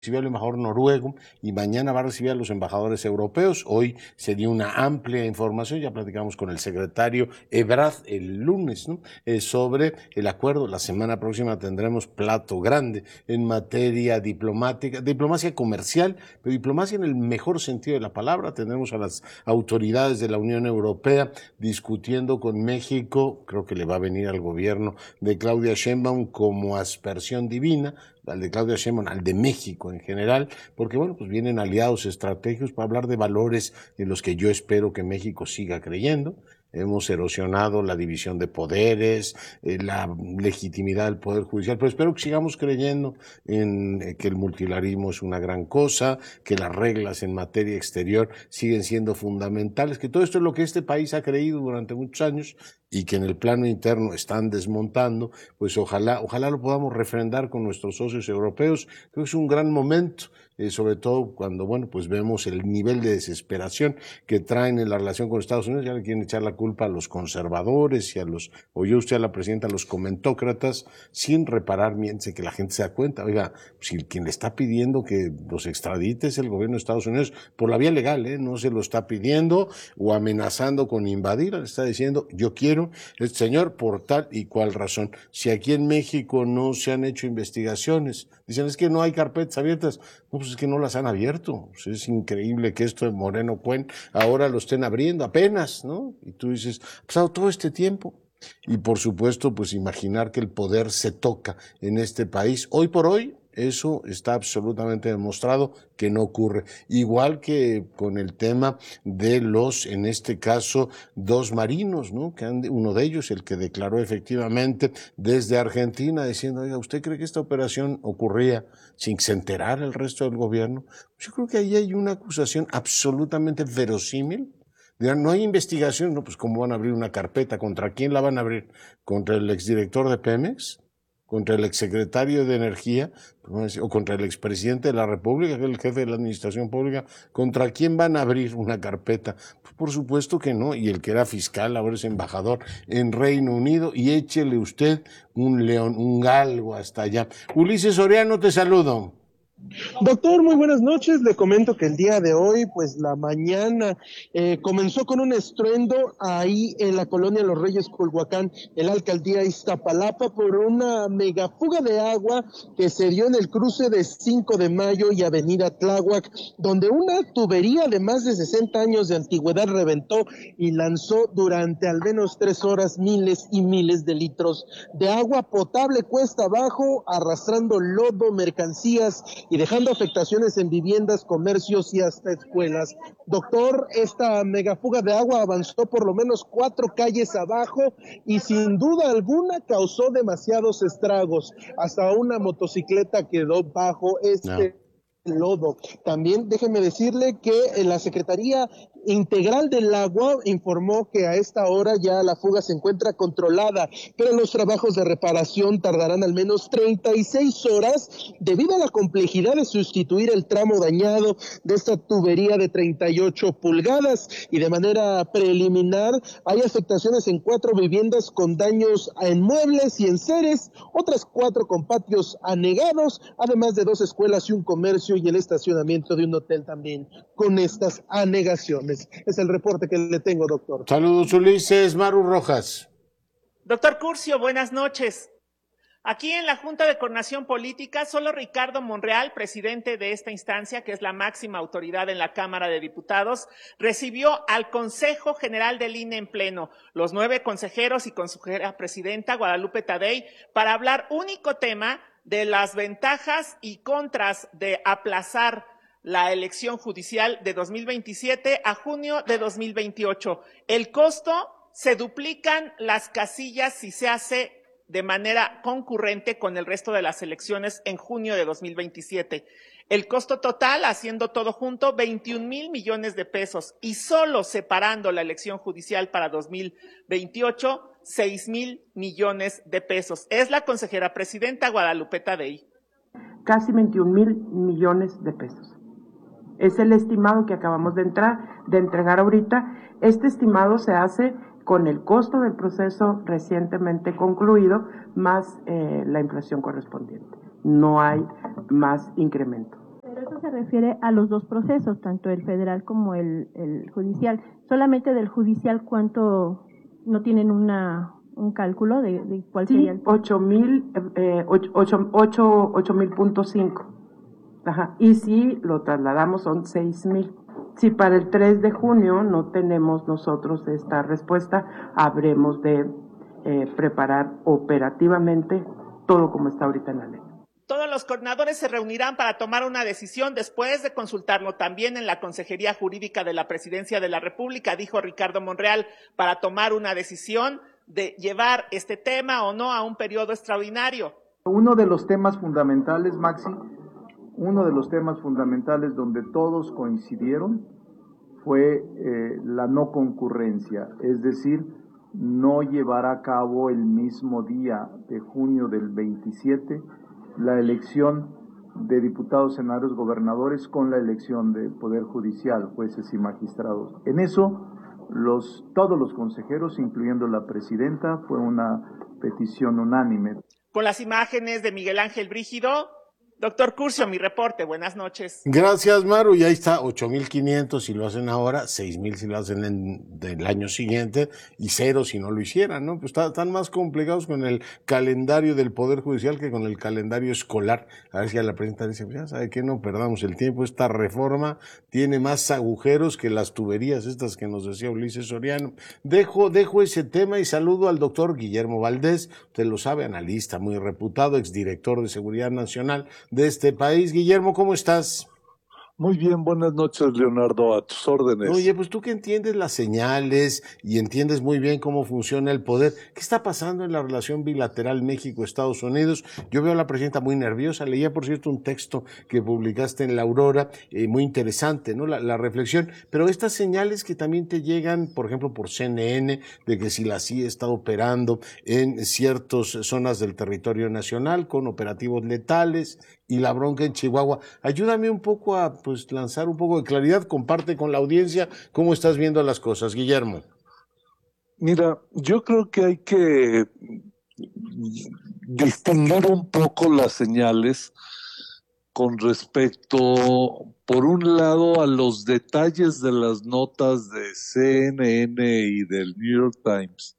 recibió al embajador noruego y mañana va a recibir a los embajadores europeos. Hoy se dio una amplia información, ya platicamos con el secretario Ebrard el lunes, ¿no? Sobre el acuerdo. La semana próxima tendremos plato grande en materia diplomática, diplomacia comercial, pero diplomacia en el mejor sentido de la palabra. Tendremos a las autoridades de la Unión Europea discutiendo con México. Creo que le va a venir al gobierno de Claudia Sheinbaum como aspersión divina, al de Claudia Sheinbaum, al de México en general, porque bueno, pues vienen aliados estratégicos para hablar de valores en los que yo espero que México siga creyendo. Hemos erosionado la división de poderes, la legitimidad del Poder Judicial, pero espero que sigamos creyendo en que el multilateralismo es una gran cosa, que las reglas en materia exterior siguen siendo fundamentales, que todo esto es lo que este país ha creído durante muchos años y que en el plano interno están desmontando. Pues ojalá lo podamos refrendar con nuestros socios europeos. Creo que es un gran momento, sobre todo cuando, bueno, pues vemos el nivel de desesperación que traen en la relación con Estados Unidos. Ya le quieren echar la culpa a los conservadores y a los, oyó usted a la presidenta, a los comentócratas, sin reparar, mientras que la gente se da cuenta. Oiga, si quien le está pidiendo que los extradite es el gobierno de Estados Unidos, por la vía legal, no se lo está pidiendo o amenazando con invadir, le está diciendo, yo quiero este señor por tal y cual razón. Si aquí en México no se han hecho investigaciones, dicen es que no hay carpetas abiertas, no, pues es que no las han abierto. Pues es increíble que esto de Moreno Cuen ahora lo estén abriendo apenas, ¿no? Y tú dices, ha pasado todo este tiempo. Y por supuesto, pues imaginar que el poder se toca en este país. Hoy por hoy, eso está absolutamente demostrado que no ocurre. Igual que con el tema de los, en este caso, dos marinos, ¿no? Uno de ellos, el que declaró efectivamente desde Argentina, diciendo, oiga, ¿usted cree que esta operación ocurría sin que se enterara el resto del gobierno? Yo creo que ahí hay una acusación absolutamente verosímil. Dirán, no hay investigación, no, pues ¿cómo van a abrir una carpeta? ¿Contra quién la van a abrir? ¿Contra el exdirector de Pemex? ¿Contra el exsecretario de Energía? ¿O contra el expresidente de la República, que es el jefe de la administración pública? ¿Contra quién van a abrir una carpeta? Pues por supuesto que no. Y el que era fiscal ahora es embajador en Reino Unido. Y échele usted un león, un galgo hasta allá. Ulises Soriano, te saludo. Doctor, muy buenas noches. Le comento que el día de hoy, pues la mañana, comenzó con un estruendo ahí en la colonia Los Reyes Culhuacán, en la alcaldía Iztapalapa, por una megafuga de agua que se dio en el cruce de 5 de Mayo y Avenida Tláhuac, donde una tubería de más de 60 años de antigüedad reventó y lanzó durante al menos 3 horas miles y miles de litros de agua potable cuesta abajo, arrastrando lodo, mercancías y dejando afectaciones en viviendas, comercios y hasta escuelas. Doctor, esta megafuga de agua avanzó por lo menos 4 calles abajo y sin duda alguna causó demasiados estragos. Hasta una motocicleta quedó bajo lodo. También déjeme decirle que la Secretaría Integral del Agua informó que a esta hora ya la fuga se encuentra controlada, pero los trabajos de reparación tardarán al menos 36 horas debido a la complejidad de sustituir el tramo dañado de esta tubería de 38 pulgadas y de manera preliminar hay afectaciones en 4 viviendas con daños en muebles y enseres, otras 4 con patios anegados, además de 2 escuelas y un comercio y el estacionamiento de un hotel también con estas anegaciones. Es el reporte que le tengo, doctor. Saludos, Ulises. Maru Rojas. Doctor Curcio, buenas noches. Aquí en la Junta de Coordinación Política, solo Ricardo Monreal, presidente de esta instancia, que es la máxima autoridad en la Cámara de Diputados, recibió al Consejo General del INE en pleno, los 9 consejeros y consejera presidenta Guadalupe Tadei, para hablar único tema de las ventajas y contras de aplazar la elección judicial de 2027 a junio de 2028. El costo, se duplican las casillas si se hace de manera concurrente con el resto de las elecciones en junio de 2027. El costo total, haciendo todo junto, 21,000 millones de pesos, y solo separando la elección judicial para 2028, 6,000 millones de pesos. Es la consejera presidenta Guadalupe Tadei. Casi 21,000 millones de pesos. Es el estimado que acabamos de entregar ahorita. Este estimado se hace con el costo del proceso recientemente concluido, más la inflación correspondiente. No hay más incremento. se refiere a los dos procesos, tanto el federal como el judicial. Solamente del judicial, ¿cuánto no tienen un cálculo de cuál sería el? 8,000.5. Ajá. Y si lo trasladamos son 6,000. Si para el 3 de junio no tenemos nosotros esta respuesta, habremos de preparar operativamente todo como está ahorita en la ley. Todos los coordinadores se reunirán para tomar una decisión después de consultarlo también en la Consejería Jurídica de la Presidencia de la República, dijo Ricardo Monreal, para tomar una decisión de llevar este tema o no a un periodo extraordinario. Uno de los temas fundamentales, Maxi, donde todos coincidieron fue la no concurrencia, es decir, no llevar a cabo el mismo día de junio del 27 la elección de diputados, senadores, gobernadores con la elección de Poder Judicial, jueces y magistrados. En eso, todos los consejeros, incluyendo la presidenta, fue una petición unánime. Con las imágenes de Miguel Ángel Brígido, doctor Curcio, mi reporte. Buenas noches. Gracias, Maru. Y ahí está, 8,500 si lo hacen ahora, 6,000 si lo hacen del año siguiente y 0 si no lo hicieran, ¿no? Pues están más complicados con el calendario del Poder Judicial que con el calendario escolar. A ver si a la presidenta dice, pues ya sabe que no perdamos el tiempo, esta reforma tiene más agujeros que las tuberías estas que nos decía Ulises Soriano. Dejo ese tema y saludo al doctor Guillermo Valdés, usted lo sabe, analista muy reputado, exdirector de Seguridad Nacional de este país. Guillermo, ¿cómo estás? Muy bien, buenas noches, Leonardo, a tus órdenes. Oye, pues tú que entiendes las señales y entiendes muy bien cómo funciona el poder, ¿qué está pasando en la relación bilateral México-Estados Unidos? Yo veo a la presidenta muy nerviosa, leía por cierto un texto que publicaste en La Aurora, muy interesante, ¿no? La reflexión, pero estas señales que también te llegan, por ejemplo, por CNN, de que si la CIA está operando en ciertas zonas del territorio nacional con operativos letales y la bronca en Chihuahua, ayúdame un poco a lanzar un poco de claridad, comparte con la audiencia cómo estás viendo las cosas, Guillermo. Mira, yo creo que hay que distinguir un poco las señales con respecto, por un lado, a los detalles de las notas de CNN y del New York Times,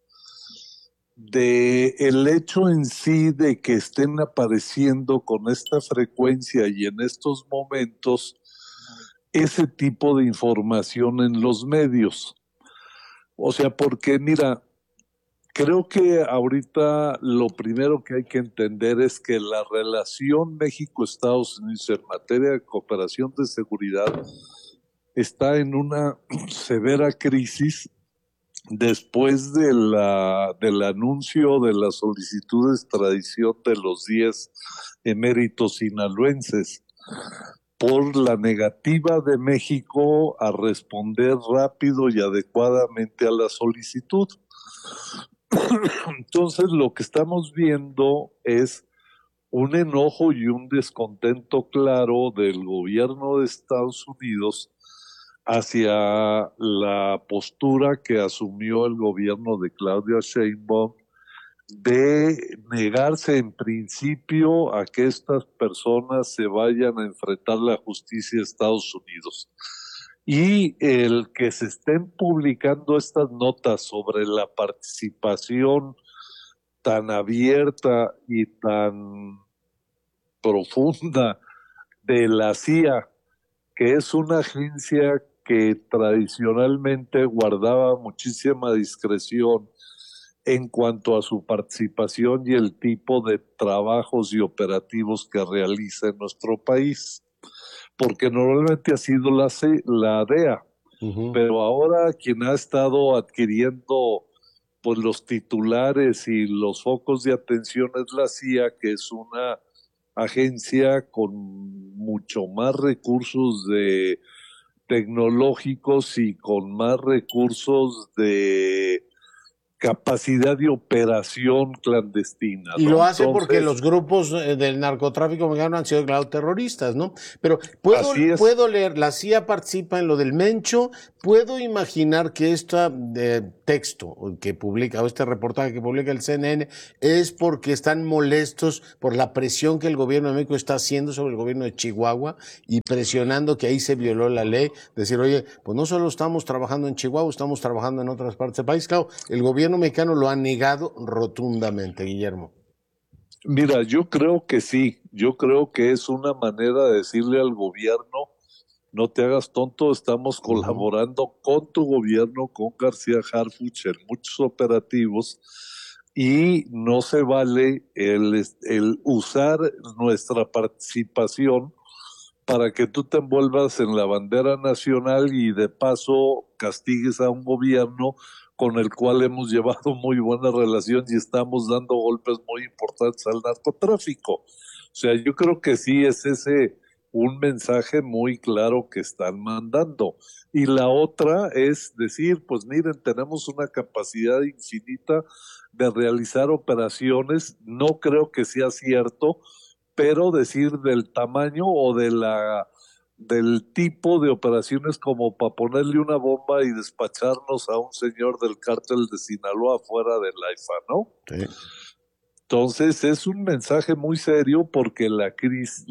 de el hecho en sí de que estén apareciendo con esta frecuencia y en estos momentos ese tipo de información en los medios. O sea, porque mira, creo que ahorita lo primero que hay que entender es que la relación México-Estados Unidos en materia de cooperación de seguridad está en una severa crisis después del anuncio de la solicitud de extradición de los 10 eméritos sinaloenses, por la negativa de México a responder rápido y adecuadamente a la solicitud. Entonces, lo que estamos viendo es un enojo y un descontento claro del gobierno de Estados Unidos hacia la postura que asumió el gobierno de Claudia Sheinbaum de negarse en principio a que estas personas se vayan a enfrentar la justicia de Estados Unidos. Y el que se estén publicando estas notas sobre la participación tan abierta y tan profunda de la CIA, que es una agencia que tradicionalmente guardaba muchísima discreción en cuanto a su participación y el tipo de trabajos y operativos que realiza en nuestro país, porque normalmente ha sido la DEA, pero ahora quien ha estado adquiriendo pues los titulares y los focos de atención es la CIA, que es una agencia con mucho más recursos tecnológicos y con más recursos de capacidad de operación clandestina, ¿no? Y lo hace porque los grupos del narcotráfico mexicano han sido declarados terroristas, ¿no? Pero puedo leer, la CIA participa en lo del Mencho, puedo imaginar que esta texto que publica, o este reportaje que publica el CNN, es porque están molestos por la presión que el gobierno de México está haciendo sobre el gobierno de Chihuahua y presionando que ahí se violó la ley. Decir, oye, pues no solo estamos trabajando en Chihuahua, estamos trabajando en otras partes del país. Claro, el gobierno mexicano lo ha negado rotundamente, Guillermo. Mira, yo creo que sí, yo creo que es una manera de decirle al gobierno, no te hagas tonto, estamos colaborando con tu gobierno, con García Harfuch en muchos operativos y no se vale el usar nuestra participación para que tú te envuelvas en la bandera nacional y de paso castigues a un gobierno con el cual hemos llevado muy buena relación y estamos dando golpes muy importantes al narcotráfico. O sea, yo creo que sí es un mensaje muy claro que están mandando. Y la otra es decir, pues miren, tenemos una capacidad infinita de realizar operaciones, no creo que sea cierto, pero decir del tamaño o del tipo de operaciones como para ponerle una bomba y despacharnos a un señor del cártel de Sinaloa fuera del AIFA, ¿no? Sí. Entonces es un mensaje muy serio porque la crisis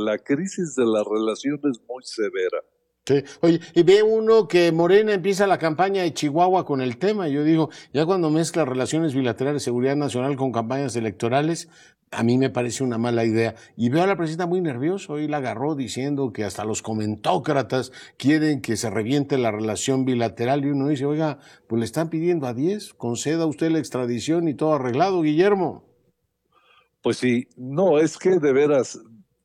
de la relación es muy severa. Sí. Oye, y ve uno que Morena empieza la campaña de Chihuahua con el tema. Yo digo, ya cuando mezcla relaciones bilaterales, seguridad nacional con campañas electorales, a mí me parece una mala idea. Y veo a la presidenta muy nerviosa, hoy la agarró diciendo que hasta los comentócratas quieren que se reviente la relación bilateral y uno dice, oiga, pues le están pidiendo a 10, conceda usted la extradición y todo arreglado, Guillermo. Pues sí, no, es que de veras,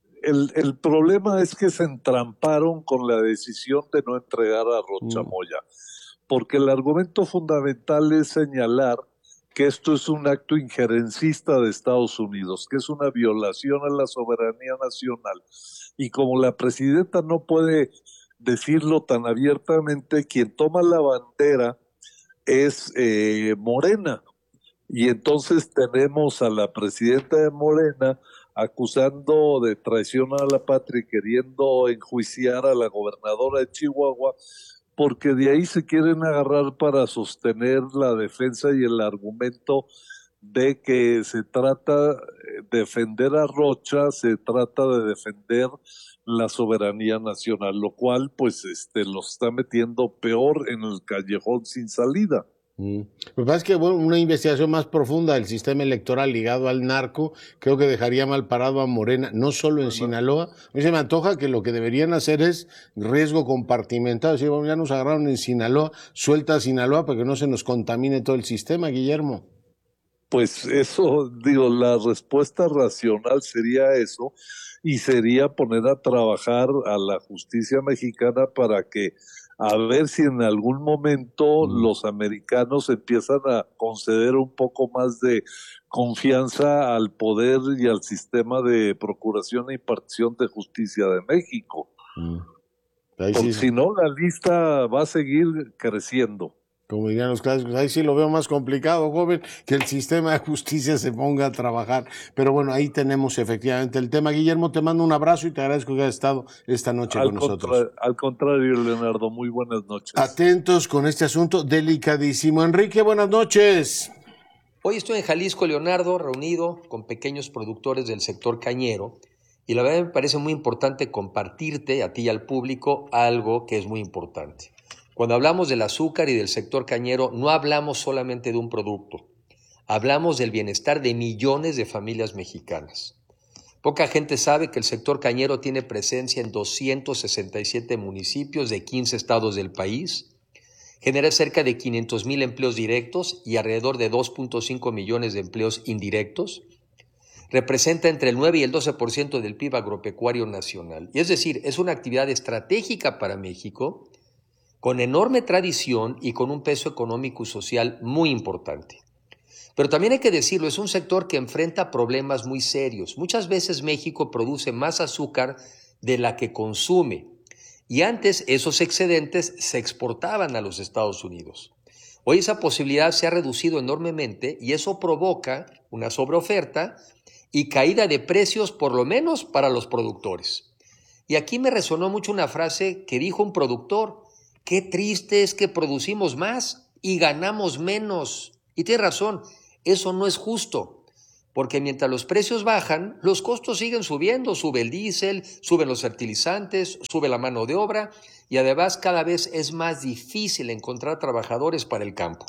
el problema es que se entramparon con la decisión de no entregar a Rocha Moya, porque el argumento fundamental es señalar que esto es un acto injerencista de Estados Unidos, que es una violación a la soberanía nacional. Y como la presidenta no puede decirlo tan abiertamente, quien toma la bandera es Morena. Y entonces tenemos a la presidenta de Morena acusando de traición a la patria y queriendo enjuiciar a la gobernadora de Chihuahua, porque de ahí se quieren agarrar para sostener la defensa y el argumento de que se trata de defender a Rocha, se trata de defender la soberanía nacional, lo cual pues los está metiendo peor en el callejón sin salida. Lo que pasa es que bueno, una investigación más profunda del sistema electoral ligado al narco creo que dejaría mal parado a Morena, no solo en Sinaloa. A mí se me antoja que lo que deberían hacer es riesgo compartimentado, es decir, bueno, ya nos agarraron en Sinaloa, suelta a Sinaloa para que no se nos contamine todo el sistema, Guillermo. Pues eso, digo, la respuesta racional sería eso y sería poner a trabajar a la justicia mexicana para que a ver si en algún momento los americanos empiezan a conceder un poco más de confianza al poder y al sistema de procuración e impartición de justicia de México. Porque si no, la lista va a seguir creciendo. Como dirían los clásicos, ahí sí lo veo más complicado, joven, que el sistema de justicia se ponga a trabajar. Pero bueno, ahí tenemos efectivamente el tema. Guillermo, te mando un abrazo y te agradezco que hayas estado esta noche con nosotros. Al contrario, Leonardo, muy buenas noches. Atentos con este asunto delicadísimo. Enrique, buenas noches. Hoy estoy en Jalisco, Leonardo, reunido con pequeños productores del sector cañero. Y la verdad me parece muy importante compartirte a ti y al público algo que es muy importante. Cuando hablamos del azúcar y del sector cañero, no hablamos solamente de un producto. Hablamos del bienestar de millones de familias mexicanas. Poca gente sabe que el sector cañero tiene presencia en 267 municipios de 15 estados del país, genera cerca de 500,000 empleos directos y alrededor de 2.5 millones de empleos indirectos, representa entre el 9 y el 12% del PIB agropecuario nacional. Y es decir, es una actividad estratégica para México, con enorme tradición y con un peso económico y social muy importante. Pero también hay que decirlo, es un sector que enfrenta problemas muy serios. Muchas veces México produce más azúcar de la que consume y antes esos excedentes se exportaban a los Estados Unidos. Hoy esa posibilidad se ha reducido enormemente y eso provoca una sobreoferta y caída de precios, por lo menos para los productores. Y aquí me resonó mucho una frase que dijo un productor: qué triste es que producimos más y ganamos menos. Y tiene razón, eso no es justo, porque mientras los precios bajan, los costos siguen subiendo, sube el diésel, suben los fertilizantes, sube la mano de obra y además cada vez es más difícil encontrar trabajadores para el campo.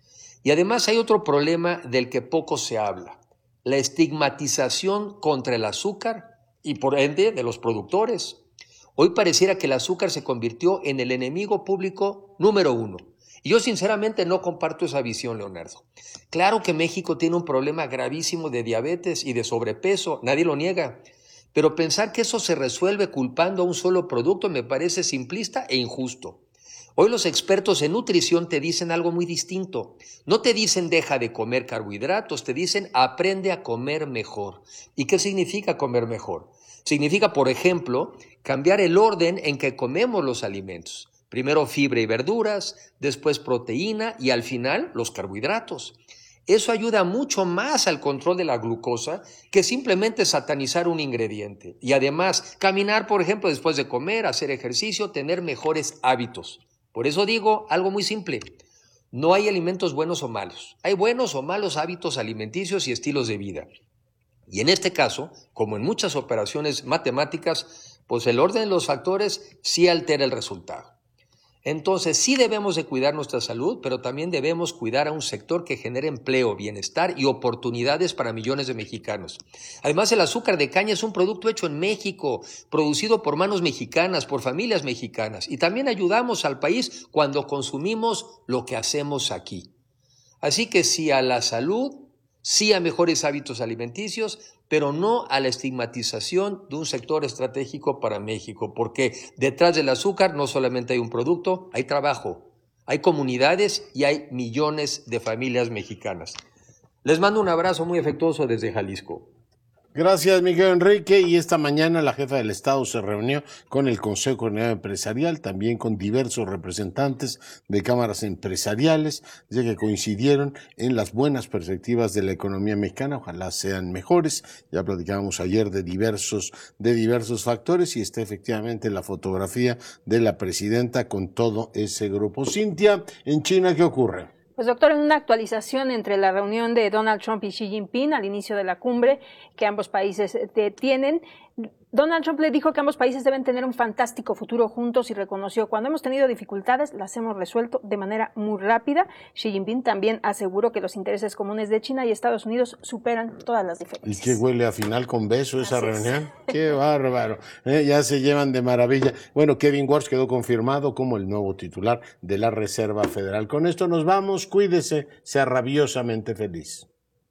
Y además hay otro problema del que poco se habla, la estigmatización contra el azúcar y por ende de los productores. Hoy pareciera que el azúcar se convirtió en el enemigo público número 1. Y yo sinceramente no comparto esa visión, Leonardo. Claro que México tiene un problema gravísimo de diabetes y de sobrepeso, nadie lo niega. Pero pensar que eso se resuelve culpando a un solo producto me parece simplista e injusto. Hoy los expertos en nutrición te dicen algo muy distinto. No te dicen deja de comer carbohidratos, te dicen aprende a comer mejor. ¿Y qué significa comer mejor? Significa, por ejemplo, cambiar el orden en que comemos los alimentos. Primero fibra y verduras, después proteína y al final los carbohidratos. Eso ayuda mucho más al control de la glucosa que simplemente satanizar un ingrediente. Y además, caminar, por ejemplo, después de comer, hacer ejercicio, tener mejores hábitos. Por eso digo algo muy simple. No hay alimentos buenos o malos. Hay buenos o malos hábitos alimenticios y estilos de vida. Y en este caso, como en muchas operaciones matemáticas, pues el orden de los factores sí altera el resultado. Entonces sí debemos de cuidar nuestra salud, pero también debemos cuidar a un sector que genere empleo, bienestar y oportunidades para millones de mexicanos. Además, el azúcar de caña es un producto hecho en México, producido por manos mexicanas, por familias mexicanas. Y también ayudamos al país cuando consumimos lo que hacemos aquí. Así que sí a la salud, sí a mejores hábitos alimenticios, pero no a la estigmatización de un sector estratégico para México, porque detrás del azúcar no solamente hay un producto, hay trabajo, hay comunidades y hay millones de familias mexicanas. Les mando un abrazo muy afectuoso desde Jalisco. Gracias, Miguel Enrique. Y esta mañana la jefa del Estado se reunió con el Consejo Coordinador Empresarial, también con diversos representantes de cámaras empresariales, ya que coincidieron en las buenas perspectivas de la economía mexicana. Ojalá sean mejores. Ya platicábamos ayer de diversos factores y está efectivamente la fotografía de la presidenta con todo ese grupo. Cintia, en China, ¿qué ocurre? Pues doctor, en una actualización entre la reunión de Donald Trump y Xi Jinping al inicio de la cumbre que ambos países tienen, Donald Trump le dijo que ambos países deben tener un fantástico futuro juntos y reconoció cuando hemos tenido dificultades las hemos resuelto de manera muy rápida. Xi Jinping también aseguró que los intereses comunes de China y Estados Unidos superan todas las diferencias. ¿Y qué huele a final con beso esa reunión? ¡Qué bárbaro! Ya se llevan de maravilla. Bueno, Kevin Warsh quedó confirmado como el nuevo titular de la Reserva Federal. Con esto nos vamos. Cuídese, sea rabiosamente feliz.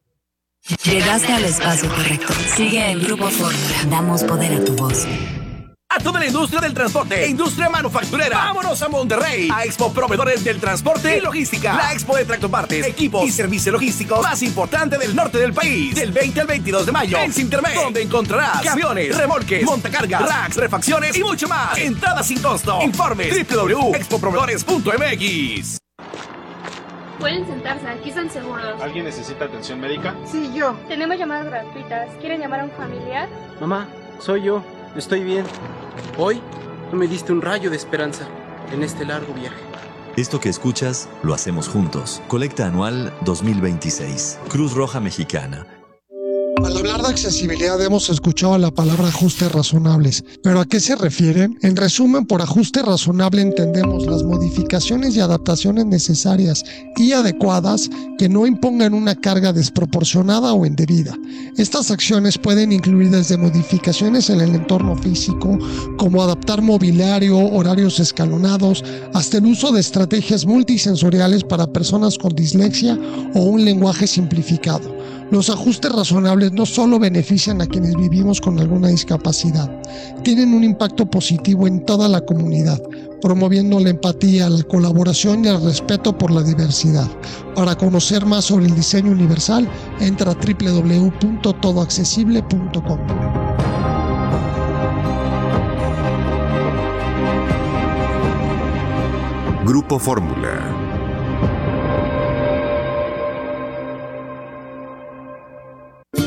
Llegaste al espacio correcto. Sigue en Grupo Fórmula. Damos poder a tu voz. A toda la industria del transporte e industria manufacturera. ¡Vámonos a Monterrey! A Expo Proveedores del Transporte y Logística. La expo de tractopartes, equipos y servicios logísticos más importante del norte del país. Del 20 al 22 de mayo en Sintermex, donde encontrarás camiones, remolques, montacargas, racks, refacciones y mucho más. Entrada sin costo. Informe www.expoproveedores.mx. Pueden sentarse, aquí están seguros. ¿Alguien necesita atención médica? Sí, yo. Tenemos llamadas gratuitas. ¿Quieren llamar a un familiar? Mamá, soy yo. Estoy bien. Hoy tú me diste un rayo de esperanza en este largo viaje. Esto que escuchas, lo hacemos juntos. Colecta anual 2026. Cruz Roja Mexicana. Al hablar de accesibilidad hemos escuchado la palabra ajustes razonables, pero ¿a qué se refieren? En resumen, por ajuste razonable entendemos las modificaciones y adaptaciones necesarias y adecuadas que no impongan una carga desproporcionada o indebida. Estas acciones pueden incluir desde modificaciones en el entorno físico, como adaptar mobiliario, horarios escalonados, hasta el uso de estrategias multisensoriales para personas con dislexia o un lenguaje simplificado. Los ajustes razonables no solo benefician a quienes vivimos con alguna discapacidad, tienen un impacto positivo en toda la comunidad, promoviendo la empatía, la colaboración y el respeto por la diversidad. Para conocer más sobre el diseño universal, entra a www.todoaccesible.com. Grupo Fórmula.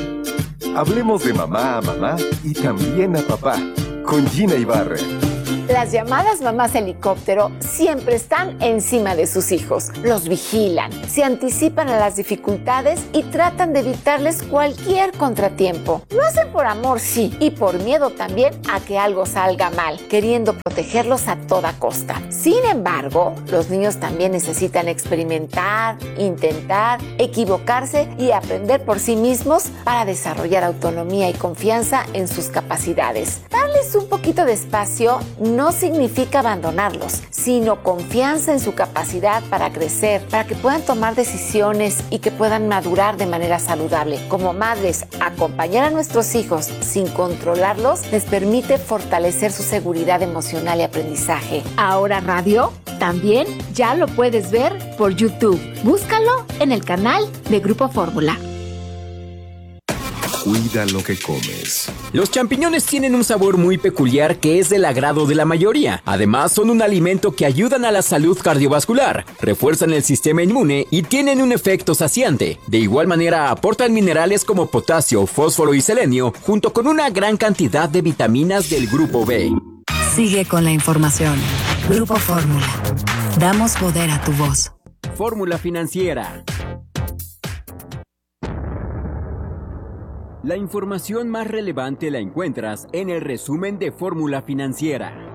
Hablemos de mamá a mamá y también a papá con Gina Ibarra. Las llamadas mamás helicóptero siempre están encima de sus hijos, los vigilan, se anticipan a las dificultades y tratan de evitarles cualquier contratiempo. Lo hacen por amor, sí, y por miedo también a que algo salga mal, queriendo protegerlos a toda costa. Sin embargo, los niños también necesitan experimentar, intentar, equivocarse y aprender por sí mismos para desarrollar autonomía y confianza en sus capacidades. Darles un poquito de espacio no significa abandonarlos, sino confianza en su capacidad para crecer, para que puedan tomar decisiones y que puedan madurar de manera saludable. Como madres, acompañar a nuestros hijos sin controlarlos les permite fortalecer su seguridad emocional y aprendizaje. Ahora Radio también ya lo puedes ver por YouTube. Búscalo en el canal de Grupo Fórmula. Cuida lo que comes. Los champiñones tienen un sabor muy peculiar que es del agrado de la mayoría. Además, son un alimento que ayudan a la salud cardiovascular, refuerzan el sistema inmune y tienen un efecto saciante. De igual manera, aportan minerales como potasio, fósforo y selenio, junto con una gran cantidad de vitaminas del grupo B. Sigue con la información. Grupo Fórmula. Damos poder a tu voz. Fórmula Financiera. La información más relevante la encuentras en el resumen de Fórmula Financiera.